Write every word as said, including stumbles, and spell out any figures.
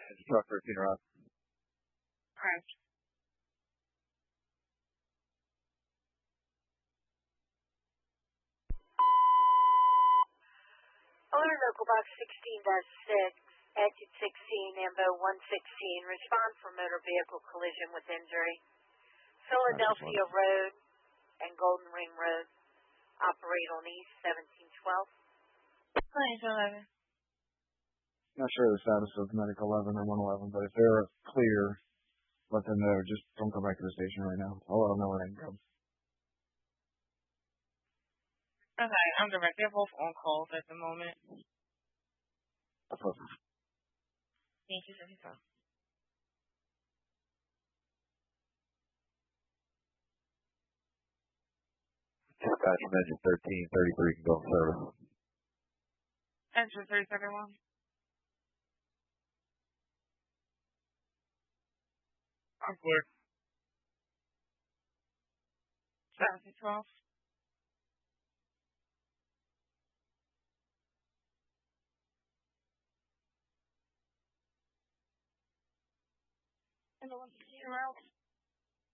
It's a truck for a funeral. Correct. Owner local box sixteen dash six, exit sixteen, Ambo one sixteen. Respond for motor vehicle collision with injury. Philadelphia Road and Golden Ring Road. Operate on East seventeen twelve. Client eleven. Not sure the status of Medic eleven or one eleven, but if they're clear, let them know. Just don't come back to the station right now. I'll let them know when they can come. Okay, I'm direct. They're both on calls at the moment. Perfect. Thank you, sir. Dispatch from engine thirteen thirty-three can go in service. Engine thirty-seven one. I'm clear. seventeen twelve. And the one sixteen route.